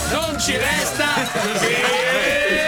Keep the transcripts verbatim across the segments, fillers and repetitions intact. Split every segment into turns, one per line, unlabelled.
Non ci resta che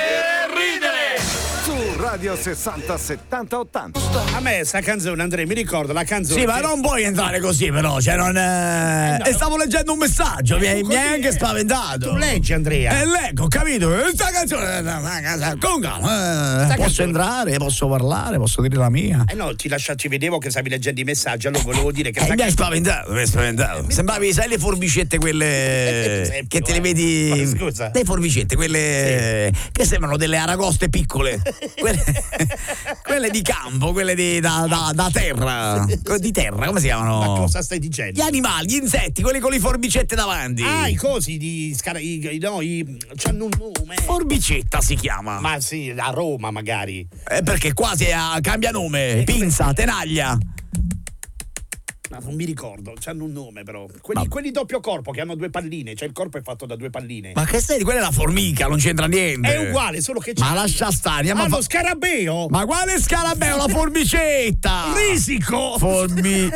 Radio sessanta settanta ottanta.
A me sta canzone, Andrea, mi ricordo la canzone.
Sì, ma non puoi entrare così, però. Cioè, non. Eh...
no.
E stavo leggendo un messaggio, mi hai, mi hai anche
eh.
spaventato.
Tu leggi, Andrea.
E leggo, ho capito. Questa canzone. Con calma. Eh, posso
canzone.
entrare, posso parlare, posso dire la mia.
Eh no, ti lascia, ti vedevo che stavi leggendo i messaggi, allora volevo dire che.
Eh,
sta
mi hai
canzone-
spaventato, mi hai spaventato. Sembravi, sai, le forbicette quelle
Esempio,
che te le
eh.
vedi.
Ma scusa.
Le forbicette, quelle che sembrano delle aragoste piccole. quelle, quelle di campo, quelle di, da, da, da terra. Que- Di terra, come si chiamano?
Ma cosa stai dicendo?
Gli animali, gli insetti, quelli con le forbicette davanti.
Ah, i cosi di scara- i, i- no, i, c'hanno un nome.
Forbicetta si chiama.
Ma sì, a Roma magari.
Eh, perché quasi ah, cambia nome. Pinza, tenaglia.
Ma non mi ricordo, c'hanno un nome però. Quelli,
Ma-
quelli doppio corpo che hanno due palline, cioè il corpo è fatto da due palline.
Ma che sei? Quella è la formica, non c'entra niente.
È uguale, solo che c'è.
Ma lascia stare,
Ah,
ma fa-
lo scarabeo!
Ma quale scarabeo? La forbicetta!
Risico!
Forbi,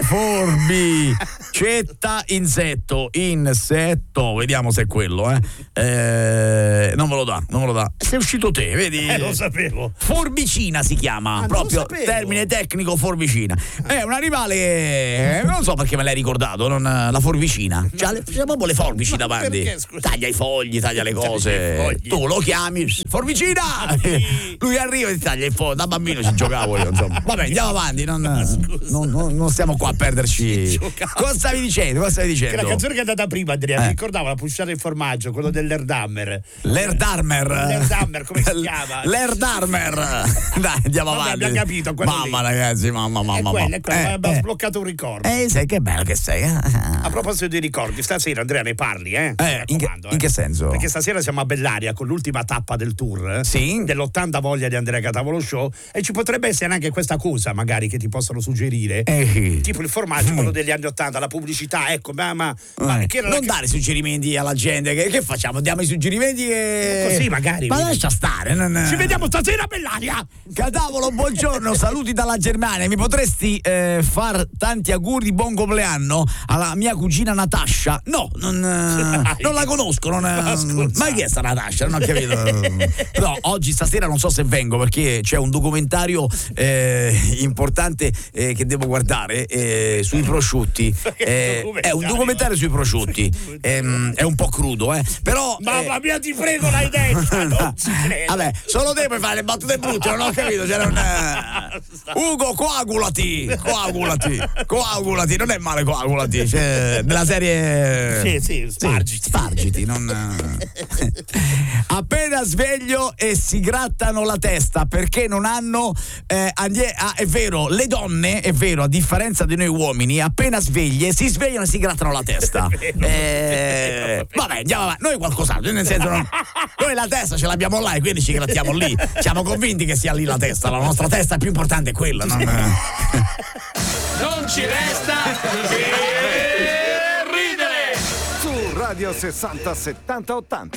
forbicetta, insetto, insetto, vediamo se è quello, eh. eh non me lo dà, non me lo dà. Sei uscito te, vedi?
Eh, lo sapevo.
Forbicina si chiama,
Ah, non
proprio
lo sapevo.
termine tecnico forbicina. È un animale che non so perché me l'hai ricordato, non, la forbicina. C'ha, le, c'ha proprio le forbici
Ma
davanti.
perché, scusa?
Taglia i fogli, taglia le
Taglia
cose.
i fogli.
Tu lo chiami, forbicina! Lui arriva e ti taglia il fogli. Da bambino ci giocavo io, insomma. Vabbè, andiamo avanti, non, non, non, non stiamo qua a perderci. Cosa stavi dicendo? Cosa stavi
Che
dicendo?
la canzone che è andata prima, Andrea,
Eh.
mi ricordava la pusciata in formaggio, quello dell'Erdammer.
L'Erdarmer.
L'Erdammer, come si chiama?
L'Erdarmer. Dai, andiamo
Vabbè,
avanti.
abbiamo capito, quello
Mamma
lì.
ragazzi, mamma, mamma,
È
mamma.
quello, è quello,
Eh,
abbiamo
eh.
sbloccato un ricordo.
Eh, sai che bello che sei. eh.
A proposito dei ricordi, stasera Andrea ne parli, eh? Mi
Eh, in, che,
raccomando,
in che senso?
Perché stasera siamo a Bellaria con l'ultima tappa del tour, eh?
Sì.
Dell'ottanta voglia di Andrea Catavolo Show, e ci potrebbe essere anche questa cosa magari che ti possono suggerire.
Eh.
Tipo il formaggio, quello degli anni ottanta, la pubblicità, ecco, ma, ma, ma
Eh,
che era
non
la-
dare suggerimenti alla gente. Che, che facciamo? Diamo i suggerimenti e...
Così magari,
Ma
vedi.
lascia stare. Non...
Ci vediamo stasera a Bellaria!
Catavolo, buongiorno, saluti dalla Germania. Mi potresti eh, far tanti auguri di buon compleanno alla mia cugina Natascia? No, non, eh, non la conosco. Non, eh,
Ma scusa.
ma chi è sta Natascia? Non ho capito. Però oggi, stasera, non so se vengo perché c'è un documentario eh, importante eh, che devo guardare eh, sui prosciutti. Eh, è un documentario sui prosciutti. Ehm, è un po' crudo, eh. Però. eh,
Mamma mia, ti prego, l'hai detta! Non ci credo!
Vabbè, solo te puoi fare le battute brutte, non ho capito. C'era un... Ugo, coagulati, coagulati, coagulati, non è male coagulati. Cioè, nella serie.
Sì, sì, spargiti.
Spargiti, non. Appena sveglio e si grattano la testa perché non hanno. Eh, andie- ah, è vero, le donne, è vero, a differenza di noi uomini, appena sveglie si svegliano e si grattano la testa. Eh, vabbè, andiamo avanti. Noi qualcos'altro, nel senso, non- noi la testa ce l'abbiamo là e quindi ci grattiamo lì. Siamo convinti che sia lì la testa. La nostra testa è più importante è quella. Non...
non ci resta che ridere.
Su Radio sessanta settanta ottanta.